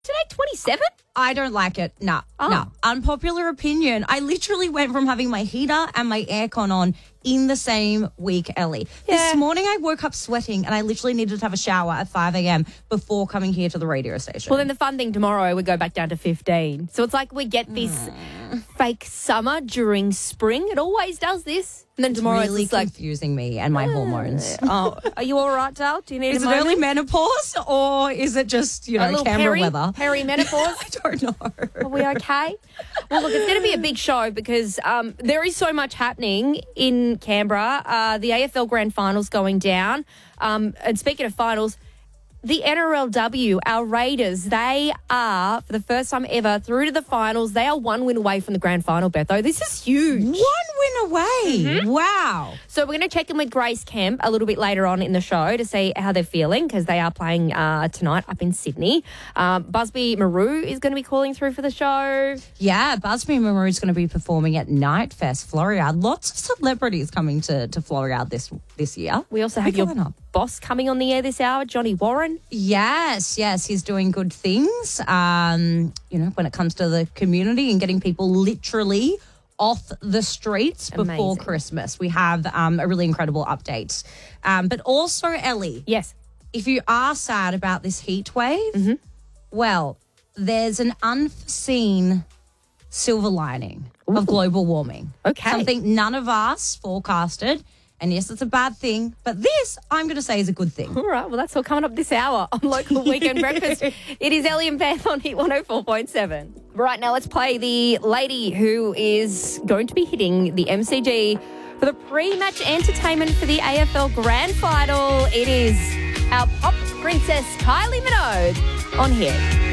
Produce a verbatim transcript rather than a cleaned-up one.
Today, twenty-seven? I don't like it. No, Oh. no. Unpopular opinion. I literally went from having my heater and my aircon on in the same week, Ellie. Yeah. This morning I woke up sweating and I literally needed to have a shower at five a.m. before coming here to the radio station. Well, then the fun thing tomorrow, we go back down to fifteen. So it's like we get this Mm. fake summer during spring. It always does this. And then tomorrow really it's like, confusing me and my hormones. oh, are you all right, Dale? Do you need Is a it moment? early menopause or is it just, you a know, little Canberra peri, weather? Perimenopause? I don't know. Are we okay? Well, look, it's going to be a big show because um, there is so much happening in Canberra. Uh, the A F L Grand Final's going down. Um, and speaking of finals, the N R L W, our Raiders, they are, for the first time ever, through to the finals. They are one win away from the grand final, Betho. This is huge. One win away. Mm-hmm. Wow. So we're going to check in with Grace Kemp a little bit later on in the show to see how they're feeling because they are playing uh, tonight up in Sydney. Um, Busby Maru is going to be calling through for the show. Yeah, Busby Maru is going to be performing at Night Fest, Floriade. Lots of celebrities coming to, to Floriade this this year. We also have Big your lineup. boss coming on the air this hour, Johnny Warren. Yes, yes, he's doing good things, um, you know, when it comes to the community and getting people literally off the streets before Amazing. Christmas. We have um, a really incredible update. Um, but also, Ellie, Yes. if you are sad about this heat wave, Mm-hmm. well, there's an unforeseen silver lining of global warming. Okay. Something none of us forecasted. And yes, it's a bad thing, but this, I'm going to say, is a good thing. All right, well, that's all coming up this hour on Local Weekend Breakfast. It is Ellie and Beth on Hit one oh four point seven. Right now, let's play the lady who is going to be hitting the M C G for the pre-match entertainment for the A F L Grand Final. It is our pop princess, Kylie Minogue, on Hit.